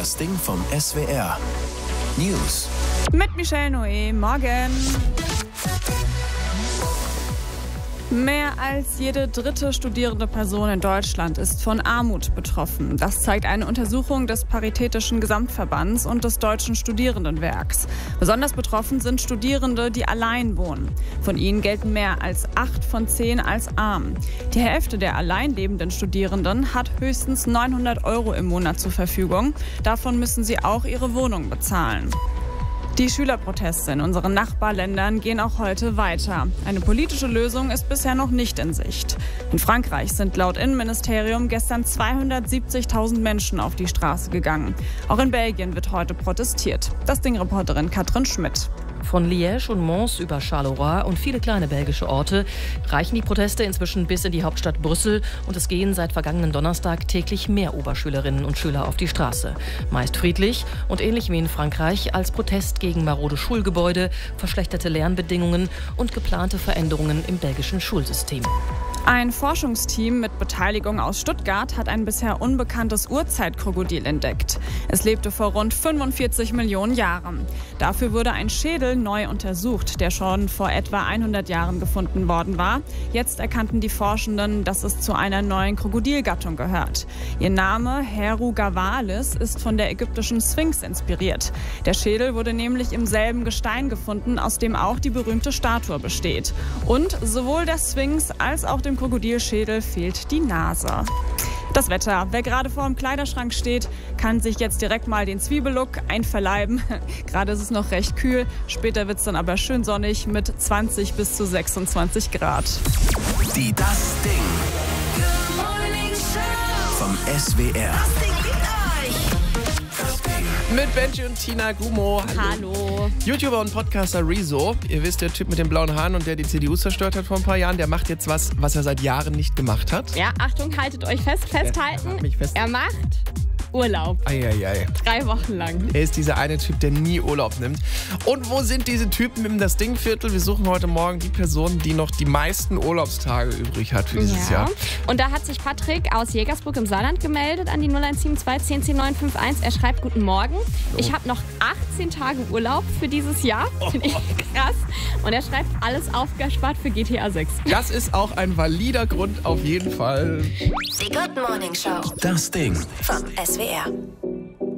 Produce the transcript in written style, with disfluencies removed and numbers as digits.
Das Ding vom SWR. News. Mit Michelle Noé, morgen. Mehr als jede dritte studierende Person in Deutschland ist von Armut betroffen. Das zeigt eine Untersuchung des Paritätischen Gesamtverbands und des Deutschen Studierendenwerks. Besonders betroffen sind Studierende, die allein wohnen. Von ihnen gelten mehr als 8 von 10 als arm. Die Hälfte der allein lebenden Studierenden hat höchstens 900 € im Monat zur Verfügung. Davon müssen sie auch ihre Wohnung bezahlen. Die Schülerproteste in unseren Nachbarländern gehen auch heute weiter. Eine politische Lösung ist bisher noch nicht in Sicht. In Frankreich sind laut Innenministerium gestern 270.000 Menschen auf die Straße gegangen. Auch in Belgien wird heute protestiert. Das Ding-Reporterin Katrin Schmidt. Von Liège und Mons über Charleroi und viele kleine belgische Orte reichen die Proteste inzwischen bis in die Hauptstadt Brüssel und es gehen seit vergangenen Donnerstag täglich mehr Oberschülerinnen und Schüler auf die Straße. Meist friedlich und ähnlich wie in Frankreich als Protest gegen marode Schulgebäude, verschlechterte Lernbedingungen und geplante Veränderungen im belgischen Schulsystem. Ein Forschungsteam mit Beteiligung aus Stuttgart hat ein bisher unbekanntes Urzeitkrokodil entdeckt. Es lebte vor rund 45 Millionen Jahren. Dafür wurde ein Schädel neu untersucht, der schon vor etwa 100 Jahren gefunden worden war. Jetzt erkannten die Forschenden, dass es zu einer neuen Krokodilgattung gehört. Ihr Name Herugawalis ist von der ägyptischen Sphinx inspiriert. Der Schädel wurde nämlich im selben Gestein gefunden, aus dem auch die berühmte Statue besteht. Und sowohl der Sphinx als auch dem Krokodilschädel fehlt die Nase. Das Wetter. Wer gerade vor dem Kleiderschrank steht, kann sich jetzt direkt mal den Zwiebellook einverleiben. Gerade ist es noch recht kühl. Später wird es dann aber schön sonnig mit 20 bis zu 26 Grad. Die Das Ding vom SWR. Mit Benji und Tina Gumo. Hallo. YouTuber und Podcaster Rezo. Ihr wisst, der Typ mit den blauen Haaren und der die CDU zerstört hat vor ein paar Jahren, der macht jetzt was er seit Jahren nicht gemacht hat. Ja, Achtung, haltet euch fest, festhalten. Mich fest. Er macht Urlaub. Eieiei. 3 Wochen lang. Er ist dieser eine Typ, der nie Urlaub nimmt. Und wo sind diese Typen im Das Ding-Viertel? Wir suchen heute Morgen die Person, die noch die meisten Urlaubstage übrig hat für dieses Jahr. Und da hat sich Patrick aus Jägersburg im Saarland gemeldet an die 0172 10 10 951. Er schreibt: Guten Morgen. Ich habe noch 18 Tage Urlaub für dieses Jahr. Finde ich krass. Und er schreibt: Alles aufgespart für GTA 6. Das ist auch ein valider Grund auf jeden Fall. Die Good Morning Show. Das Ding. Vom SWR.